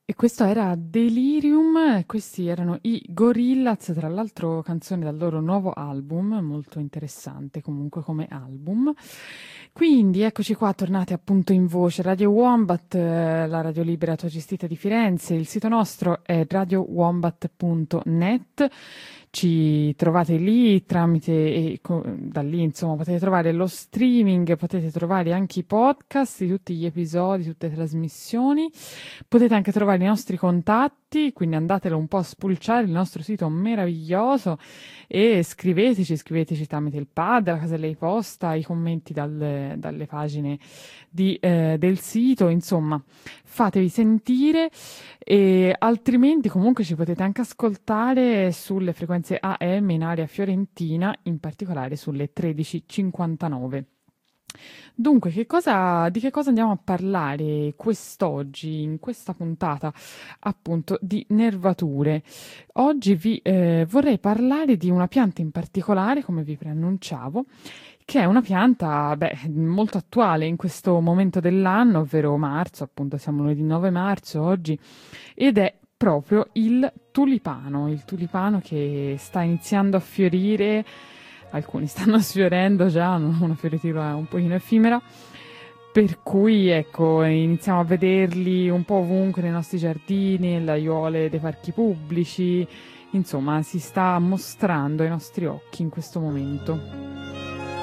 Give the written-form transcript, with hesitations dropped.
E questo era Delirium, e questi erano i Gorillaz, tra l'altro canzone dal loro nuovo album, molto interessante comunque come album. Quindi eccoci qua, tornate appunto in voce Radio Wombat, la radio libera tua gestita di Firenze. Il sito nostro è radiowombat.net. Ci trovate lì tramite da lì insomma potete trovare lo streaming, potete trovare anche i podcast di tutti gli episodi, tutte le trasmissioni. Potete anche trovare i nostri contatti, quindi andatelo un po' a spulciare, il nostro sito meraviglioso, e scriveteci tramite il pad, la casella di posta, i commenti dalle pagine del sito, insomma, fatevi sentire. E altrimenti comunque ci potete anche ascoltare sulle frequenze AM in area fiorentina, in particolare sulle 13:59. Dunque, di che cosa andiamo a parlare quest'oggi, in questa puntata appunto di nervature? Oggi vi vorrei parlare di una pianta in particolare, come vi preannunciavo, che è una pianta, molto attuale in questo momento dell'anno, ovvero marzo, appunto siamo lunedì 9 marzo oggi, ed è proprio il tulipano che sta iniziando a fiorire. Alcuni stanno sfiorendo già, hanno una fioritura un pochino effimera, per cui ecco, iniziamo a vederli un po' ovunque nei nostri giardini, nelle aiuole dei parchi pubblici, insomma si sta mostrando ai nostri occhi in questo momento.